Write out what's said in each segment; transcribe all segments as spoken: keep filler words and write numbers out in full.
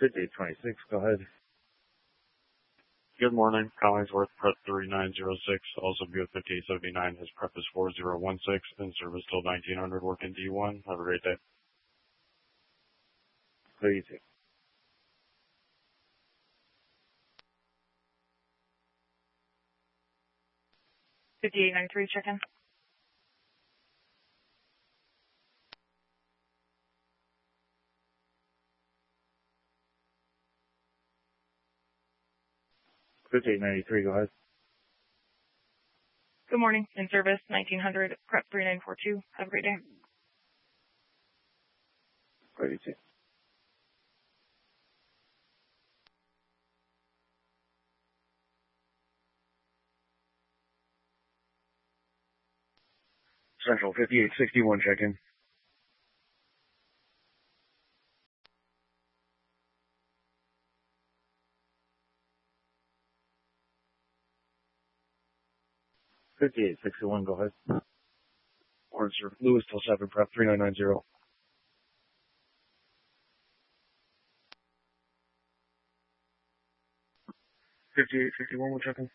fifty-eight twenty-six, go ahead. Good morning. Collingsworth, prep three nine zero six, also view fifty-eight seventy-nine. His prep is four zero one six, and service till nineteen hundred, working D one. Have a great day. Clear you too. fifty-eight ninety-three, check-in. fifty-eight ninety-three, go ahead. Good morning. In service, nineteen hundred, prep three nine four two. Have a great day. Clear you too. Central fifty-eight sixty-one, check-in. fifty-eight sixty-one, go ahead. Orange, sir. Lewis till seven, prep three nine nine zero. fifty-eight fifty-one, we're checking.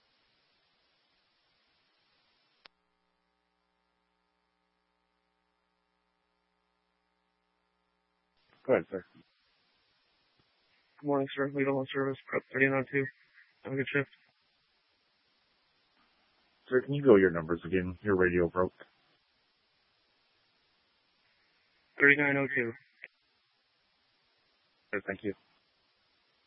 Go ahead, sir. Good morning, sir. Lead on service, prep thirty nine two. Have a good shift. Sir, can you go your numbers again? Your radio broke. thirty-nine oh two. Thank you.